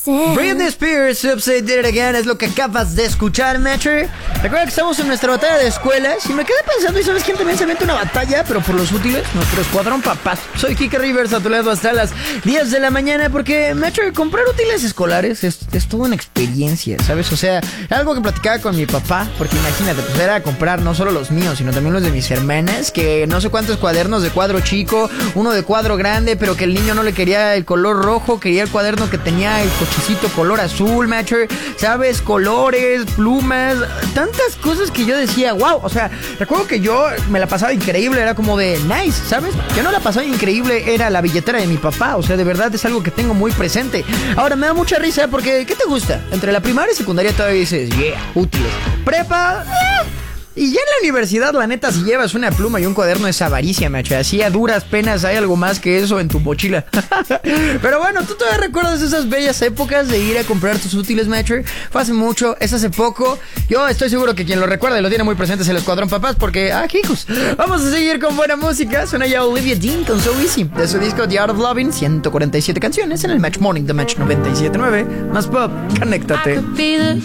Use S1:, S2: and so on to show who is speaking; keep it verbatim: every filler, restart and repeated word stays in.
S1: Britney Spears, Upside Did It Again, es lo que acabas de escuchar, Matcher. Recuerda que estamos en nuestra batalla de escuelas y me quedé pensando, ¿y sabes quién también se mete una batalla, pero por los útiles? Nuestro escuadrón papás. Soy Kike Rivers, a tu lado hasta las diez de la mañana, porque, Matcher, comprar útiles escolares es, es toda una experiencia, ¿sabes? O sea, algo que platicaba con mi papá, porque imagínate, pues era comprar no solo los míos, sino también los de mis hermanas, que no sé cuántos cuadernos de cuadro chico, uno de cuadro grande, pero que el niño no le quería el color rojo, quería el cuaderno que tenía el cochecito color azul, Matcher, ¿sabes? Colores, plumas, tantas cosas que yo decía, wow, o sea, recuerdo que yo me la pasaba increíble, era como de nice, ¿sabes? Que no la pasaba increíble era la billetera de mi papá, o sea, de verdad es algo que tengo muy presente. Ahora, me da mucha risa porque, ¿qué te gusta? Entre la primaria y secundaria todavía dices, yeah, útiles. Prepa, eh. Y ya en la universidad, la neta, si llevas una pluma y un cuaderno es avaricia, macho. Así a duras penas hay algo más que eso en tu mochila. Pero bueno, ¿tú todavía recuerdas esas bellas épocas de ir a comprar tus útiles, macho? Fue hace mucho, es hace poco. Yo estoy seguro que quien lo recuerda y lo tiene muy presente es el Escuadrón Papás, porque, ah, hijos, vamos a seguir con buena música. Suena ya Olivia Dean con So Easy, de su disco The Art of Loving. ciento cuarenta y siete canciones en el Match Morning de Match noventa y siete punto nueve. Más pop, conéctate.